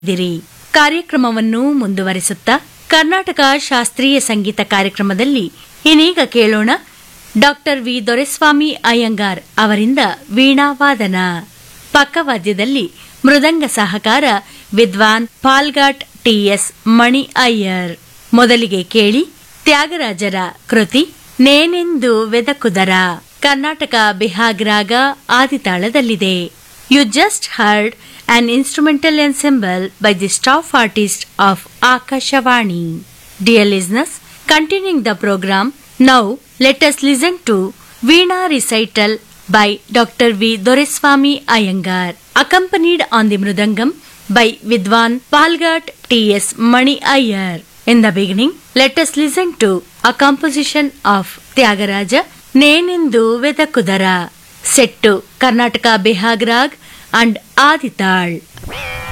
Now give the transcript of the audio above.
ದಿರಿ ಕಾರ್ಯಕ್ರಮವನ್ನು ಮುಂದುವರಿಸುತ್ತಾ ಕರ್ನಾಟಕ ಶಾಸ್ತ್ರೀಯ ಸಂಗೀತ ಕಾರ್ಯಕ್ರಮದಲ್ಲಿ ಇನ್ನೀಗ ಕೇಳೋಣ ಡಾಕ್ಟರ್ ವಿ ದೊರೆಸ್ವಾಮಿ ಅಯ್ಯಂಗಾರ್ ಅವರಿಂದ ವೀಣಾವಾದನ. ಪಕ್ಕವಾದ್ಯದಲ್ಲಿ ಮೃದಂಗ ಸಹಕಾರ ವಿದ್ವಾನ್ ಪಾಲ್ಘಾಟ್ ಟಿಎಸ್ ಮಣಿ ಅಯ್ಯರ್. ಮೊದಲಿಗೆ ಕೇಳಿ ತ್ಯಾಗರಾಜರ ಕೃತಿ ನೇನೆಂದು ವೆದಕುದರ. ಕರ್ನಾಟಕ ಬಿಹಾಗ್ ರಾಗ ಆದಿತಾಳದಲ್ಲಿದೆ. You just heard an instrumental ensemble by the staff artist of Akashvani. Dear listeners, continuing the program, now let us listen to Veena recital by Dr. V. Doreswamy Iyengar, accompanied on the mridangam by Vidwan Palghat T.S. Mani Iyer. In the beginning, let us listen to a composition of Tyagaraja, Nenindu Vedakudara, set to Karnataka Bihag Rag and Adital.